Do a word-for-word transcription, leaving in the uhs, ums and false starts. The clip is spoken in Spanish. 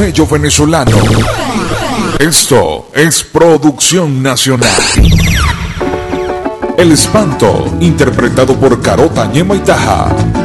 sello venezolano. Esto es producción nacional. El Espanto, interpretado por Carota Ñema y Taja.